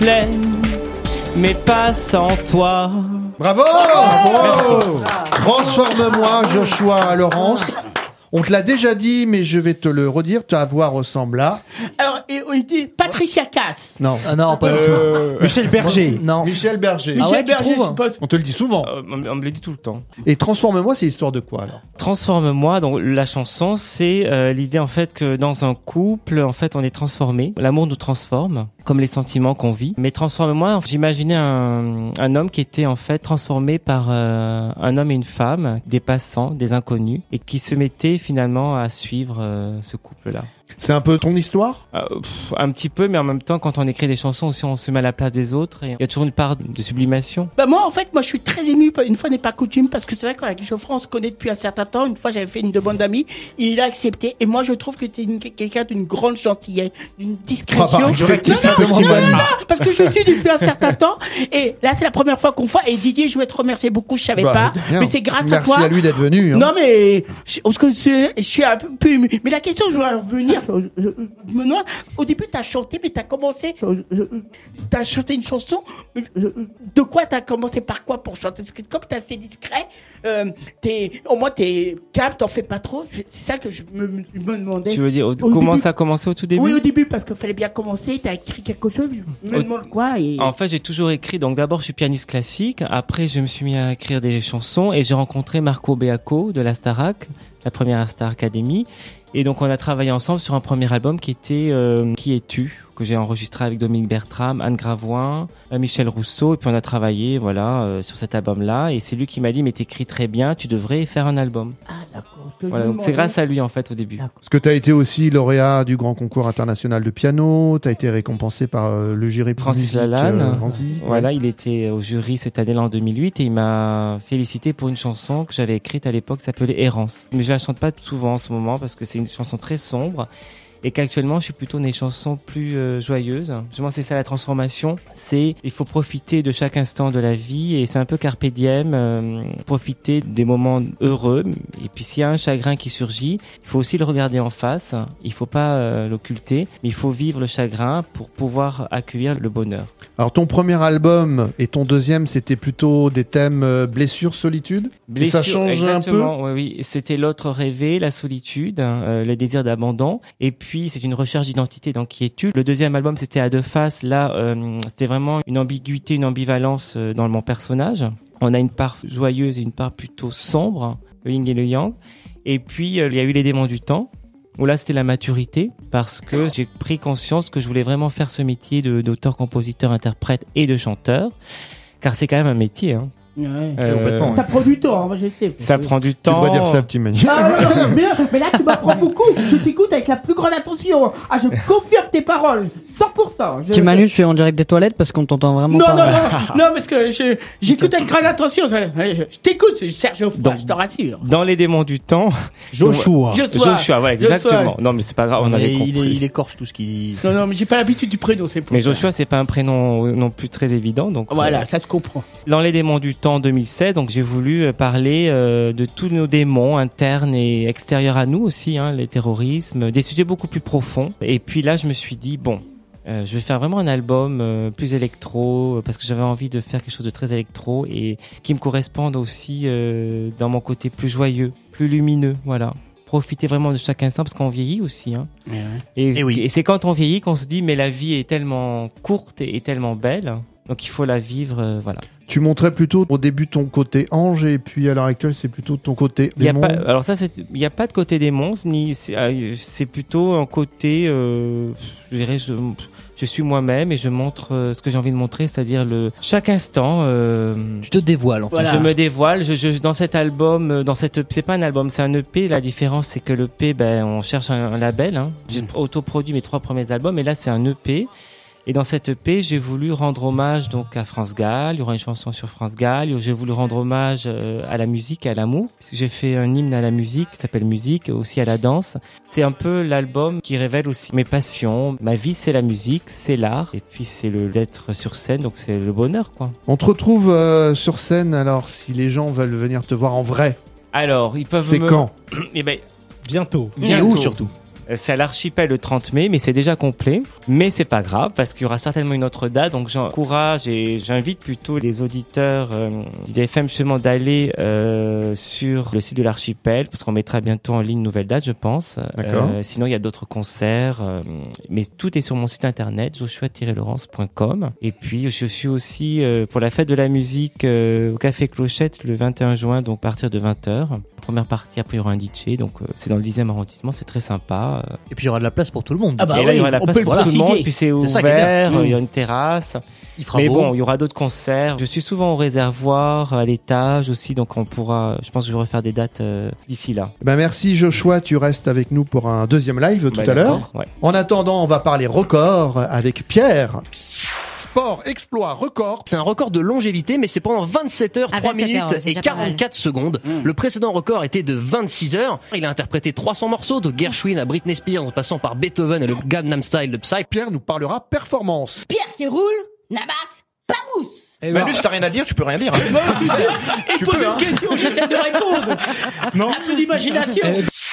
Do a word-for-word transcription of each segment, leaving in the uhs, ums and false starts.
pleine, mais pas sans toi. Bravo, Bravo Transforme-moi, Joshua Laurence. On te l'a déjà dit, mais je vais te le redire. Ta voix ressemble à... Alors, et on dit Patricia Cass. Non. Ah non, pas euh... du tout. Michel Berger. Non. Michel Berger. Michel Ah ouais, Berger, je suppose. On te le dit souvent. Euh, on me le dit tout le temps. Et Transforme-moi, c'est l'histoire de quoi alors? Transforme-moi, donc la chanson, c'est euh, l'idée en fait que dans un couple, en fait, on est transformé. L'amour nous transforme, comme les sentiments qu'on vit. Mais Transforme-moi, j'imaginais un, un homme qui était en fait transformé par euh, un homme et une femme, des passants, des inconnus, et qui se mettaient finalement à suivre euh, ce couple-là. C'est un peu ton histoire? euh, pff, Un petit peu, mais en même temps, quand on écrit des chansons aussi, on se met à la place des autres. Et il y a toujours une part de sublimation. Bah moi, en fait, moi, je suis très ému. Une fois n'est pas coutume, parce que c'est vrai qu'avec Geoffroy, on se connaît depuis un certain temps. Une fois, j'avais fait une demande d'amis, il a accepté. Et moi, je trouve que tu es quelqu'un d'une grande gentillesse, d'une discrétion. Ah bah, je rectifie non, un non, petit non, peu. non, parce que je suis depuis un certain temps. Et là, c'est la première fois qu'on fait. Et Didier, je voulais te remercier beaucoup. Je savais Bah, pas, rien. mais c'est grâce Merci à toi. Merci à lui d'être venu. Hein. Non mais je, on se connaît, je suis un peu ému. Mais la question, je voudrais revenir. Je, je, je me demande. Au début, t'as chanté, mais t'as commencé. Je, je, t'as chanté une chanson. Je, de quoi t'as commencé par quoi pour chanter? Parce que comme t'es assez discret, euh, t'es, au moins t'es calme, t'en fais pas trop. C'est ça que je me, me demandais. Tu veux dire, au, Au comment début- ça a commencé au tout début? Oui, au début, parce qu'il fallait bien commencer. T'as écrit quelque chose. Je me Au- demande quoi. Et... En fait, j'ai toujours écrit. Donc, d'abord, je suis pianiste classique. Après, je me suis mis à écrire des chansons et j'ai rencontré Marco Beaco de la Starac, la première Star Academy. Et donc, on a travaillé ensemble sur un premier album qui était euh, Qui es-tu, que j'ai enregistré avec Dominique Bertram, Anne Gravoin, euh, Michel Rousseau. Et puis, on a travaillé, voilà, euh, sur cet album-là. Et c'est lui qui m'a dit, mais t'écris très bien, tu devrais faire un album. Ah, d'accord. Ce que Voilà, je me donc c'est demandais- grâce à lui, en fait, au début. Parce que tu as été aussi lauréat du Grand Concours international de piano, tu as été récompensé par euh, le jury Francis musique, Lalanne. euh, Ranzy. Voilà, Ouais. il était au jury cette année-là en deux mille huit et il m'a félicité pour une chanson que j'avais écrite à l'époque qui s'appelait Errance. Mais je la chante pas souvent en ce moment parce que c'est une chanson très sombre et qu'actuellement je suis plutôt dans des chansons plus euh, joyeuses. Justement, c'est ça la transformation, c'est il faut profiter de chaque instant de la vie et c'est un peu carpe diem, euh, profiter des moments heureux et puis s'il y a un chagrin qui surgit, il faut aussi le regarder en face, il faut pas euh, l'occulter, mais il faut vivre le chagrin pour pouvoir accueillir le bonheur. Alors ton premier album et ton deuxième, c'était plutôt des thèmes euh, blessure, solitude. Et ça change exactement, un peu. oui, oui. C'était l'autre rêvé, la solitude, hein, euh, le désir d'abandon. Et puis, c'est une recherche d'identité, dans qui es-tu. Le deuxième album, c'était à deux faces. Là, euh, c'était vraiment une ambiguïté, une ambivalence euh, dans mon personnage. On a une part joyeuse et une part plutôt sombre, le yin et le yang. Et puis, euh, il y a eu les démons du temps, où là, c'était la maturité, parce que j'ai pris conscience que je voulais vraiment faire ce métier de, d'auteur, compositeur, interprète et de chanteur. Car c'est quand même un métier, hein. Ouais. Euh, complètement, Ça prend du temps, hein, moi je sais. Ça prend du Tu temps. devrais dire ça, petit Manu. Ah, non, non, non, mais, là, mais là, tu m'apprends beaucoup. Je t'écoute avec la plus grande attention. Ah, je confirme tes paroles. cent pour cent. Je... Petit Manu, tu es en direct des toilettes parce qu'on t'entend vraiment Non, pas. non, non, non, parce que je, j'écoute avec grande attention. Je, je, je t'écoute, Serge Geoffroy, Donc, je te rassure. Dans les démons du temps. Joshua. Joshua. Joshua, voilà, exactement. Non, mais c'est pas grave, on Mais avait il, compris. est- il écorche tout ce qu'il dit. Non, non, mais j'ai pas l'habitude du prénom, c'est pour Mais ça. Joshua, c'est pas un prénom euh, non plus très évident, donc. Voilà, euh, ça se comprend. Dans les démons du temps deux mille seize, donc j'ai voulu euh, parler euh, de tous nos démons internes et extérieurs à nous aussi, hein, les terrorismes, des sujets beaucoup plus profonds. Et puis là, je me suis dit bon. Euh, je vais faire vraiment un album euh, plus électro euh, parce que j'avais envie de faire quelque chose de très électro et qui me corresponde aussi euh, dans mon côté plus joyeux, plus lumineux, voilà. Profiter vraiment de chaque instant parce qu'on vieillit aussi, hein. Et, Et oui. et c'est quand on vieillit qu'on se dit mais la vie est tellement courte et, et tellement belle, donc il faut la vivre, euh, voilà. Tu montrais plutôt au début ton côté ange et puis à l'heure actuelle c'est plutôt ton côté Il y a démon. pas, alors ça, c'est, il n'y a pas de côté démon, ni c'est, euh, c'est plutôt un côté, euh, je dirais, je, je suis moi-même et je montre euh, ce que j'ai envie de montrer, c'est-à-dire le chaque instant. Euh, Tu te dévoiles en fait. Voilà. Je me dévoile. Je, je, dans cet album, euh, dans cette, c'est pas un album, c'est un E P. La différence, c'est que l'E P, ben, on cherche un, un label. Hein. J'ai autoproduit mes trois premiers albums, et là, c'est un E P. Et dans cette E P, j'ai voulu rendre hommage donc à France Gall. Il y aura une chanson sur France Gall. J'ai voulu rendre hommage euh, à la musique et à l'amour, puisque j'ai fait un hymne à la musique qui s'appelle Musique, aussi à la danse. C'est un peu l'album qui révèle aussi mes passions. Ma vie, c'est la musique, c'est l'art, et puis c'est le d'être sur scène, donc c'est le bonheur, quoi. On te retrouve euh, sur scène alors si les gens veulent venir te voir en vrai. Alors, ils peuvent C'est me... quand? Eh ben, Bientôt. Et où surtout? Euh, C'est à l'archipel le trente mai, mais c'est déjà complet. Mais c'est pas grave parce qu'il y aura certainement une autre date. Donc j'encourage et j'invite plutôt les auditeurs euh, d'I D F M justement d'aller euh, sur le site de l'archipel parce qu'on mettra bientôt en ligne une nouvelle date, je pense. D'accord. Euh, sinon il y a d'autres concerts, euh, mais tout est sur mon site internet joshua tiret laurence point com. Et puis je suis aussi euh, pour la fête de la musique euh, au Café Clochette le vingt et un juin, donc à partir de vingt heures. Première partie, après il y aura un D J, donc euh, c'est dans le dixième arrondissement, c'est très sympa. Euh, Et puis il y aura de la place pour tout le monde. Ah bah et là, il y oui, aura la on place peut le pour tout le monde, préciser. puis c'est C'est ça qui est bien. ouvert, Mmh. il y a une terrasse. Il fera Mais beau. bon, il y aura d'autres concerts. Je suis souvent au réservoir, à l'étage aussi, donc on pourra, je pense que je vais refaire des dates euh, d'ici là. Ben merci Joshua, tu restes avec nous pour un deuxième live tout Bah, à l'heure. d'accord, ouais. En attendant, on va parler record avec Pierre. Sport, exploit, record. C'est un record de longévité, mais c'est pendant vingt-sept heures, Ah, trois vingt-sept minutes heures, c'est et déjà pas mal. quarante-quatre secondes. Mm. Le précédent record était de vingt-six heures. Il a interprété trois cents morceaux, de Gershwin à Britney Spears, en passant par Beethoven et le Gangnam Style de Psy. Pierre nous parlera performance. Pierre qui roule, Nabas, pas mousse. Manu, si t'as rien à dire, tu peux rien dire. Hein. Et pose une question, j'essaie de répondre. Non. Un peu d'imagination.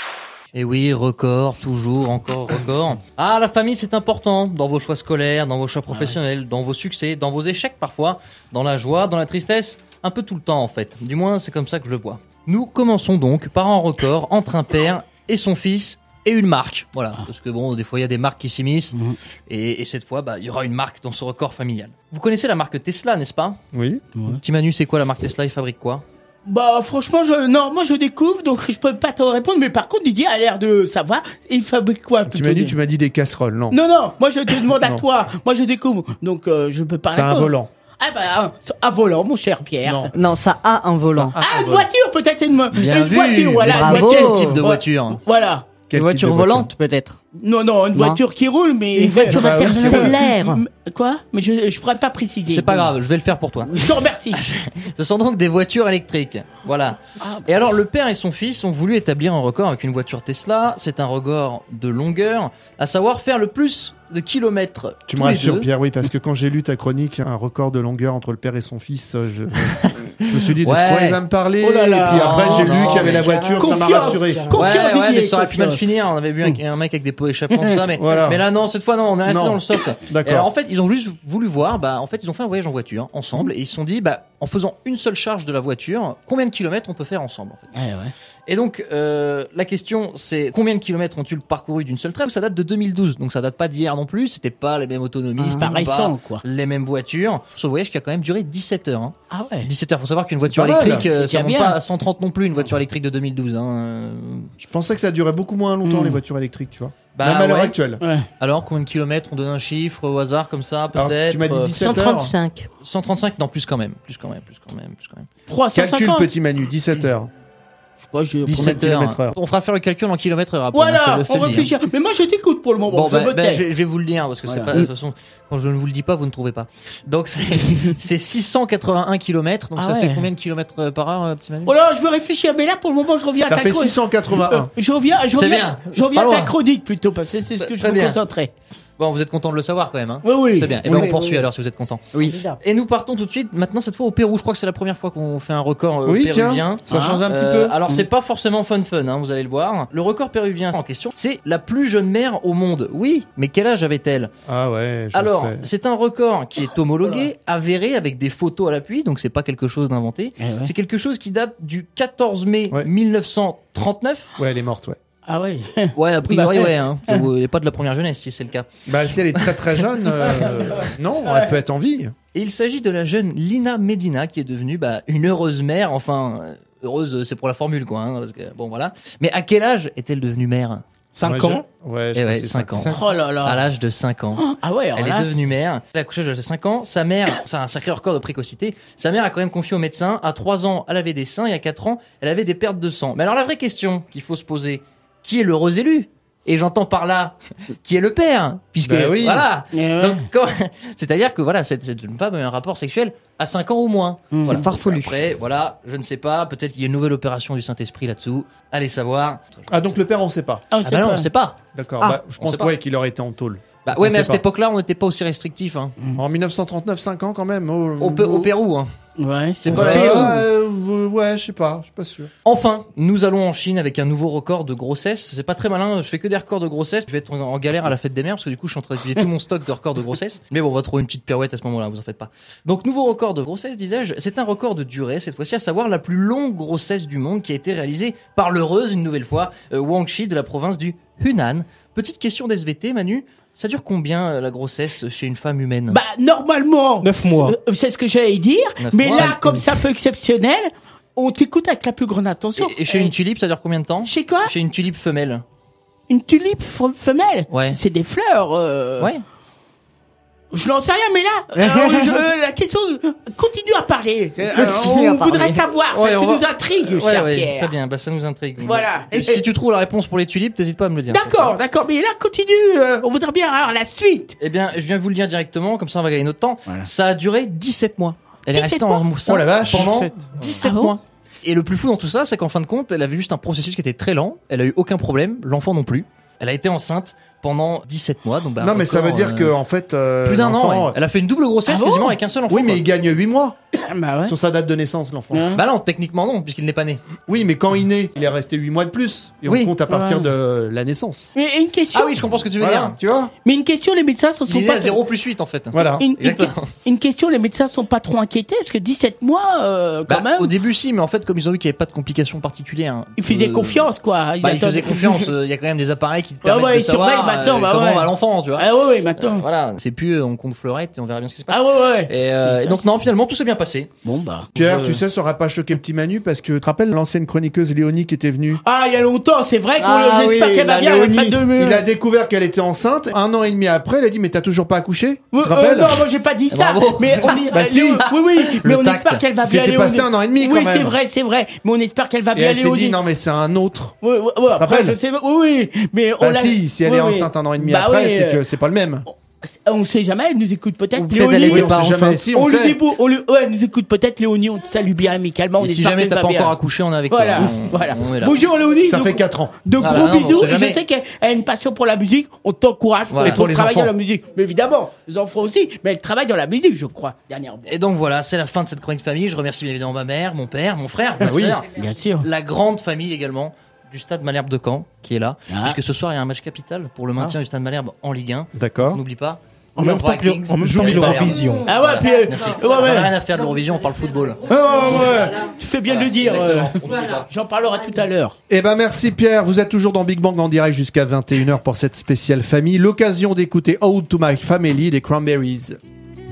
Et oui, record, toujours, encore record. Ah, la famille, c'est important. Dans vos choix scolaires, dans vos choix professionnels, dans vos succès, dans vos échecs parfois, dans la joie, dans la tristesse, un peu tout le temps en fait. Du moins, c'est comme ça que je le vois. Nous commençons donc par un record entre un père et son fils et une marque. Voilà, parce que bon, des fois, il y a des marques qui s'immiscent. Mhm. Et, et cette fois, bah, il y aura une marque dans ce record familial. Vous connaissez la marque Tesla, n'est-ce pas? Oui. Petit Manu, c'est quoi la marque Tesla? Il fabrique quoi? Bah franchement, je, non, moi je découvre, donc je peux pas te répondre. Mais par contre, Didier a l'air de savoir. Il fabrique quoi Tu plutôt m'as dit, dire tu m'as dit des casseroles, non. Non, non, moi je te demande à Non. toi. Moi je découvre, donc euh, je peux pas C'est un répondre. volant. Ah bah un, un volant, mon cher Pierre. Non. Non, ça a un volant. Ça a Ah, un une volant. voiture, peut-être une, Bien une vu. voiture, voilà. une Bravo. voiture. Quel type de Ouais. voiture? Voilà. Quel Une type de voiture volante, peut-être. Non, non, une Non. voiture qui roule, mais Une voiture Bah oui, c'est interstellaire. M- Quoi? Mais je, je pourrais pas préciser. C'est pas Bon. grave, je vais le faire pour toi. Je te remercie. Ce sont donc des voitures électriques. Voilà. Ah, Et alors, le père et son fils ont voulu établir un record avec une voiture Tesla. C'est un record de longueur, à savoir faire le plus de kilomètres. Tu tous me les rassures, deux. Pierre, oui, parce que quand j'ai lu ta chronique, un record de longueur entre le père et son fils, euh, je, je me suis dit de Ouais. quoi il va me parler. Oh là là. Et puis après, j'ai Non, lu non, qu'il y avait mais la voiture, ça m'a Confiance. rassuré. Confiance, Ouais, ouais, Didier, mais ça aurait pu mal confiance. finir. On avait vu un, un mec avec des pots échappants, tout ça, mais, Voilà. mais là, non, cette fois, non, on est resté Non. dans le soft. Et D'accord. alors, en fait, ils ont juste voulu voir, bah, en fait, ils ont fait un voyage en voiture, ensemble, et ils se sont dit, bah, en faisant une seule charge de la voiture, combien de kilomètres on peut faire ensemble, en fait. Ouais, ouais. Et donc, euh, la question, c'est combien de kilomètres ont-ils parcouru d'une seule traite? Ça date de deux mille douze, donc ça date pas d'hier non plus. C'était pas les mêmes autonomies, C'est c'était pas pas récent, quoi. les mêmes voitures. Ce voyage qui a quand même duré dix-sept heures. Hein. Ah ouais. dix-sept heures. Faut savoir qu'une voiture pas mal. électrique, euh, C'est ça monte bien. pas à cent trente non plus, une voiture électrique de deux mille douze. Hein. Euh, Je pensais que ça durait beaucoup moins longtemps, Hmm. les voitures électriques, tu vois. Bah, Même à l'heure ouais. actuelle. Ouais. Alors, combien de kilomètres? On donne un chiffre au hasard comme ça, Alors, peut-être. tu m'as dit euh, dix-sept heures. cent trente-cinq. cent trente-cinq? Non, plus quand même. Plus quand même, plus quand même, plus quand même. trois cent Calcul, cinquante. petit Manu, dix-sept heures. Je sais pas, je- dix-sept kilomètres heures. heure. On fera faire le calcul en kilomètres heure après. Voilà, hein, je te on le dis, hein. réfléchit. Mais moi je t'écoute pour le moment. Bon, je bah, me bah, tais. je, vais- je vais vous le dire parce que Voilà. c'est pas de toute façon quand je ne vous le dis pas, vous ne trouvez pas. Donc c'est c'est six cent quatre-vingt-un kilomètres. Donc Ah ça ouais. fait combien de kilomètres euh, par heure, euh, petit Manu? Oh là, je vais réfléchir, mais là pour le moment je reviens à Ça ta fait chronique. six cent quatre-vingt-un. Je reviens, je C'est reviens, bien. je reviens C'est à pas ta loin. chronique plutôt parce que c'est ce que je Très me bien. concentrais. Bon, vous êtes content de le savoir quand même. Hein Oui, oui. C'est bien. Et ben Oui, on poursuit oui. alors si vous êtes content. Oui. Et nous partons tout de suite. Maintenant cette fois au Pérou. Je crois que c'est la première fois qu'on fait un record euh, Oui, péruvien. tiens, ça Ah. change un petit Euh, peu. alors c'est pas forcément fun fun, hein, vous allez le voir. Le record péruvien en question, c'est la plus jeune mère au monde. Oui, mais quel âge avait-elle? Ah ouais, je Alors, sais. c'est un record qui est homologué, avéré avec des photos à l'appui, donc c'est pas quelque chose d'inventé. Eh ouais. C'est quelque chose qui date du quatorze mai Ouais. mille neuf cent trente-neuf. Ouais, elle est morte, ouais. Ah ouais. Ouais, a priori, Bah, ouais, hein. Elle n'est pas de la première jeunesse, si c'est le cas. Bah, si elle est très très jeune, euh, non, elle peut être en vie. Et il s'agit de la jeune Lina Medina, qui est devenue bah, une heureuse mère, enfin, euh, heureuse, c'est pour la formule, quoi, hein, parce que, bon, voilà. Mais à quel âge est-elle devenue mère? cinq Ouais, ans Ouais, je Eh crois ouais, que c'est cinq ans. Oh là là. À l'âge de cinq ans. Ah ouais, alors Elle là, est devenue mère. Elle a accouché à l'âge de cinq ans. Sa mère, c'est un sacré record de précocité. Sa mère a quand même confié au médecin. À trois ans, elle avait des seins. Et à quatre ans, elle avait des pertes de sang. Mais alors, la vraie question qu'il faut se poser, qui est l'heureux élu? Et j'entends par là, qui est le père? Puisque, Bah oui. voilà. Eh ouais. Donc, quand- c'est-à-dire que voilà, cette, cette jeune femme a eu un rapport sexuel à cinq ans ou moins. Mmh. Voilà. C'est farfelu. Après, voilà, je ne sais pas. Peut-être qu'il y a une nouvelle opération du Saint-Esprit là-dessous. Allez savoir. Ah, donc le père, on sait pas. Ah, on Ah sait bah non, pas. on sait pas. D'accord. Ah, bah, je on pense sait pas. ouais, qu'il aurait été en tôle. Bah On ouais, mais sait à cette pas. époque-là, on n'était pas aussi restrictif. Hein. En mille neuf cent trente-neuf, cinq ans quand même. Oh, Au, Pe- au Pérou, hein. Ouais, C'est c'est pas la Ouais, même chose. euh, ouais, je sais pas, je suis pas sûr. Enfin, nous allons en Chine avec un nouveau record de grossesse. C'est pas très malin, je fais que des records de grossesse. Je vais être en, en galère à la fête des mères parce que du coup, je suis en train d'utiliser tout mon stock de records de grossesse. Mais bon, on va trouver une petite pirouette à ce moment-là, vous en faites pas. Donc, nouveau record de grossesse, disais-je. C'est un record de durée, cette fois-ci, à savoir la plus longue grossesse du monde qui a été réalisée par l'heureuse, une nouvelle fois, euh, Wang Shi de la province du Hunan. Petite question d'S V T, Manu. Ça dure combien euh, la grossesse chez une femme humaine? Bah, normalement. Neuf mois. C'est, c'est ce que j'allais dire. Neuf Mais mois. là, comme c'est un peu exceptionnel, on t'écoute avec la plus grande attention. Et, et chez Eh, une tulipe, ça dure combien de temps? Chez quoi? Chez une tulipe femelle. Une tulipe f- femelle. Ouais. C'est, c'est des fleurs. Euh... Ouais. Je n'en sais rien, mais là, euh, je- euh, la question, continue à parler. Euh, Continue à on parler. voudrait savoir, Ouais, ça on nous va- intrigue, Ouais, cher ouais, Pierre. très bien, bah ça nous intrigue. Voilà. Et si tu trouves la réponse pour les tulipes, t'hésites pas à me le dire. D'accord, d'accord, mais là, continue, euh, on voudrait bien avoir la suite. Eh bien, je viens vous le dire directement, comme ça on va gagner notre temps. Voilà. Ça a duré dix-sept mois. Elle est dix-sept restée en enceinte Oh la vache. pendant dix-sept. dix-sept Ah bon mois. Et le plus fou dans tout ça, c'est qu'en fin de compte, elle avait juste un processus qui était très lent. Elle a eu aucun problème, l'enfant non plus. Elle a été enceinte pendant dix-sept mois. Donc bah, non, mais ça veut encore, dire euh, que en fait, euh, plus d'un an. l'enfant- Ouais. Elle a fait une double grossesse Ah bon quasiment avec un seul enfant. Oui, mais quoi. il gagne huit mois Bah ouais. sur sa date de naissance, l'enfant. Ouais. Bah non, techniquement non, puisqu'il n'est pas né. Oui, mais quand il naît, il est resté huit mois de plus. Et on Oui. compte à partir Ouais. de la naissance. Mais une question, Ah oui, je comprends ce que tu veux Voilà, dire. tu vois. mais une question, les médecins se Il sont est né pas... à zéro plus huit en fait. Voilà. Une, une, Exactement. une question, les médecins sont pas trop inquiétés, parce que dix-sept mois, euh, quand Bah, même, au début si, mais en fait comme ils ont vu qu'il n'y avait pas de complications particulières. hein, ils faisaient euh, confiance, quoi. Bah, ils attendaient- faisaient confiance. euh, Il y a quand même des appareils qui te Ouais, permettent ouais, de ils surveillent savoir maintenant, euh, bah comment ouais. va l'enfant, tu vois. Ah ouais, ouais, Euh, maintenant. voilà, c'est plus euh, on compte fleurette et on verra bien ce qui se passe. Ah ouais, ouais. Et, euh, et donc non, finalement tout s'est bien passé. Bon, bah. Pierre, Euh, tu sais, ça aurait pas choqué petit Manu parce que tu te rappelles l'ancienne chroniqueuse Léonie qui était venue. Ah, il y a longtemps, c'est vrai qu'on Ah j'espère oui, qu'elle va la bien, elle Léonie. fait de mieux. Il a découvert qu'elle était enceinte. Un an et demi après, il a dit mais t'as toujours pas accouché. Tu Euh, te euh, rappelles non, moi j'ai pas dit ça. Bravo. Mais on y... Bah euh, si. Léo- Oui, oui, mais Le on tact. espère qu'elle va bien. C'était Léonie. passé un an et demi, quand Oui, même. c'est vrai, c'est vrai. Mais on espère qu'elle va Et bien, elle s'est Léonie. dit non mais c'est un autre. Oui, oui, oui, après, rappelles je sais, oui, oui, mais on Bah l'a- si, si elle oui, est oui. enceinte un an et demi Bah après, oui, c'est euh, que c'est pas le même. On sait jamais, elle nous écoute peut-être. Ou peut-être elle Léonie, était on pas sait jamais. enceinte. Si, on on lui sait. dit beau- on lui, ouais, elle nous écoute peut-être, Léonie, on te salue bien amicalement, on Et si espère jamais qu'elle t'as va pas bien. encore accouché, on est avec Voilà, toi. On- voilà. on est là. Bonjour Léonie. Ça de- fait quatre ans. De Ah, gros non, non, bisous. on sait Et je jamais. sais qu'elle a une passion pour la musique. On t'encourage Voilà. pour, Et pour les travailler enfants. dans la musique. Mais évidemment, les enfants aussi. Mais elle travaille dans la musique, je crois, dernièrement. Et donc voilà, c'est la fin de cette chronique famille. Je remercie bien évidemment ma mère, mon père, mon frère, ma Ah oui. sœur, Bien sûr. la grande famille également du Stade Malherbe de Caen qui est là. Ah. Puisque ce soir il y a un match capital pour le maintien du Stade Malherbe en Ligue un. D'accord. N'oublie pas. En le même temps que le- Vikings, en même le temps que Stade Malherbe. l'Eurovision. Ah ouais, puis, euh, Merci. ouais, On a ouais. rien à faire de l'Eurovision, on parle football. Ouais, ouais, ouais. Tu fais bien de le dire. euh. Exactement, on n'oublie pas. J'en parlerai tout à l'heure. Eh ben merci Pierre, vous êtes toujours dans Big Bang en direct jusqu'à vingt et une heures pour cette spéciale famille. L'occasion d'écouter Ode to My Family des Cranberries.